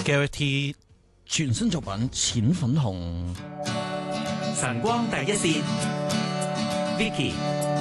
Gareth 全新作品《淺粉紅》。 晨光第一線 Vicky。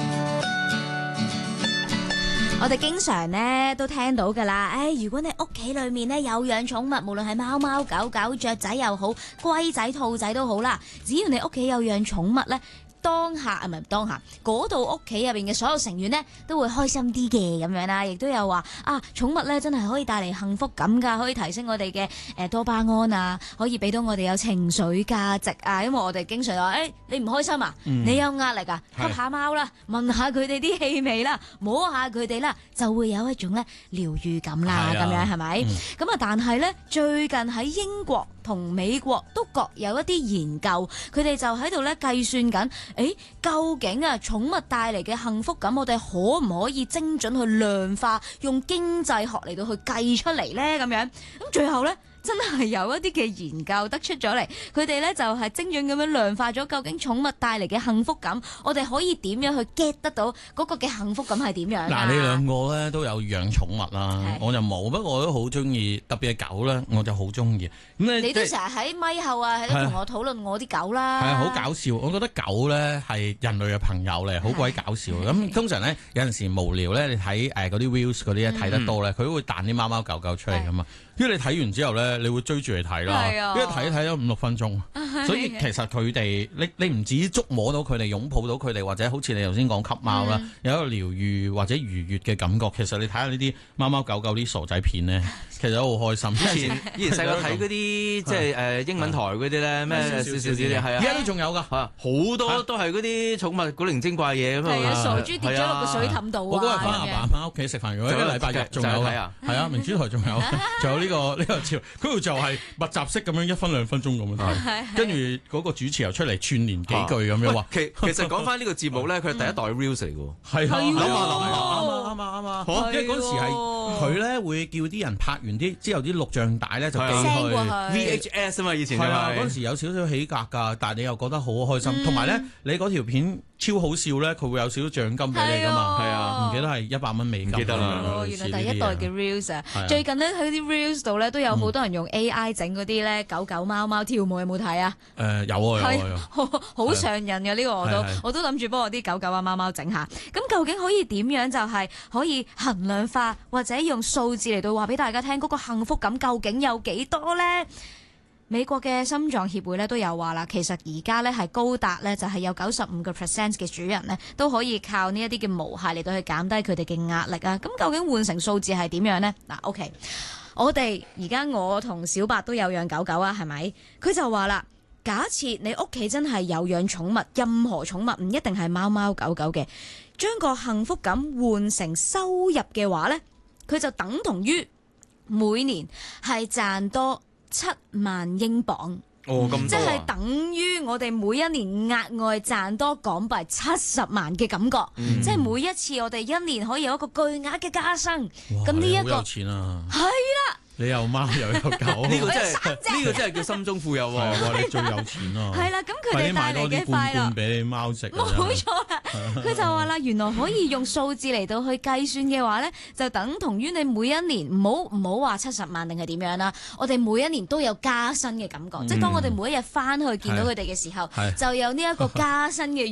我哋經常咧都聽到㗎啦，如果你屋企裏面咧有養寵物，無論係貓貓狗狗、雀仔又好、龜仔兔仔都好啦，只要你屋企有養寵物咧，嗰度屋企入邊嘅所有成員呢，都會開心啲嘅咁樣啦，亦都有話寵物咧真係可以帶嚟幸福感㗎，可以提升我哋嘅多巴胺啊，可以俾到我哋有情緒價值啊，因為我哋經常話你唔開心啊，你有壓力啊，吸下貓啦，聞下佢哋啲氣味啦，摸下佢哋啦，就會有一種咧療愈感啦，咁樣係咪？咁但係咧最近喺英國同美國都各有一啲研究，佢哋就喺度咧計算緊，究竟寵物帶嚟嘅幸福感，我哋可唔可以精準去量化，用經濟學嚟到去計出嚟呢？咁樣咁最後呢，真係有一啲嘅研究得出咗嚟，佢哋呢就係精準咁樣量化咗究竟寵物帶嚟嘅幸福感，我哋可以點樣去 get 得到嗰個嘅幸福感係點樣？ 嗱，你兩個咧都有養寵物啦，我就冇，不過我都好中意，特別係狗咧，我就好中意。咁你都成日喺咪後喺度同我討論我啲狗啦， 係好搞笑。我覺得狗咧係人類嘅朋友咧，好鬼搞笑。咁通常咧有陣時無聊咧，你睇嗰啲 reels 嗰啲咧睇得多咧，佢都會彈啲貓貓狗狗出嚟噶嘛。因為你睇完之後咧，你會追住嚟睇啦，因為睇咗5-6分鐘，所以其實佢哋你唔止觸摸到佢哋，擁抱到佢哋，或者好似你頭先講吸貓啦，有一個療愈或者愉悅嘅感覺。其實你睇下呢啲貓貓狗狗啲傻仔片咧，其實都好開心。 以前細個睇嗰啲即係英文台嗰啲咧，咩少少啲係啊， 而家都仲有㗎， 好多都係嗰啲寵物古靈精怪嘢咁啊，傻豬跌咗落個水凼度我嗰日翻阿爸阿媽屋企食飯，如果一個禮拜日仲有啊，係啊，明珠台仲有呢個潮，嗰度就係密集式咁樣1分2分鐘咁樣睇，跟住嗰個主持又出嚟串連幾句咁樣話。 其實講翻呢個節目咧，佢係第一代 reels 嚟嘅， 係啊， 啱啊， 因為嗰時係佢咧會叫啲人拍完啲之後啲錄像帶咧就寄去 VHS 啊嘛，以前係啊，嗰時有少少起格㗎，但係你又覺得好開心，同埋咧你嗰條片超好笑咧，佢會有少少獎金俾你㗎嘛，係啊，唔記得係100蚊美金， 記得啦。 原來第一代嘅 reels 啊，最近咧喺啲 reels 度咧都有好多人用 AI 整嗰啲咧狗狗貓貓跳舞，有冇睇啊？ 有啊， 好上癮嘅呢個我都諗住幫我啲狗狗啊貓貓整下。咁究竟可以點樣就係可以衡量化，或者用數字嚟到話俾大家聽嗰個幸福感究竟有幾多呢？美國嘅心臟協會咧都有話啦，其實而家咧係高達咧就係有95% 嘅主人咧都可以靠呢一啲嘅毛孩嚟到去減低佢哋嘅壓力啊！咁究竟換成數字係點樣呢？嗱，OK， 我同小白都有養狗狗啊，係咪？佢就話啦，假設你屋企真係有養寵物，任何寵物唔一定係貓貓狗狗嘅，將個幸福感換成收入嘅話呢，佢就等同於每年係賺多7萬英鎊，即係等於我哋每一年額外賺多港幣70萬嘅感覺，即係每一次我哋一年可以有一個巨額嘅加薪。咁呢一個好有錢啊！ 係啦。 你有貓又有狗， 呢個真係叫心中富有喎！ 哇，你最有錢啊！ 係啦，咁佢哋帶嚟嘅快樂俾你貓食， 冇錯啦。佢就話啦，原來可以用數字嚟到去計算嘅話咧，就等同於你每一年唔好話70萬定係點樣啦。我哋每一年都有加薪嘅感覺，即係當我哋每一日翻去見到佢哋嘅時候，就有呢一個加薪嘅